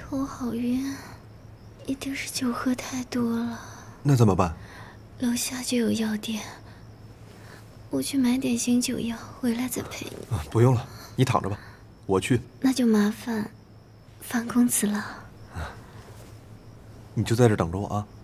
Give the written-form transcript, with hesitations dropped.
头好晕，一定是酒喝太多了。 那怎么办？ 楼下就有药店，我去买点醒酒药，回来再陪你。 不用了，你躺着吧，我去。 那就麻烦范公子了。 你就在这等着我啊。